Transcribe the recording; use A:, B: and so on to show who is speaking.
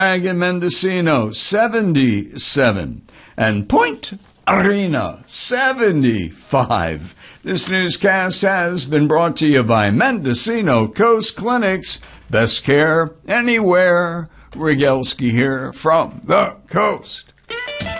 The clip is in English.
A: and Mendocino, 77. And Point Arena, 75. This newscast has been brought to you by Mendocino Coast Clinics. Best care anywhere. Rygielski here from the coast.